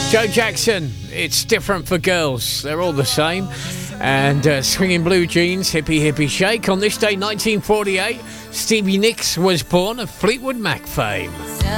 Joe Jackson, It's Different for Girls. They're all the same. And Swinging Blue Jeans, Hippie Hippie Shake. On this day, 1948, Stevie Nicks was born of Fleetwood Mac fame.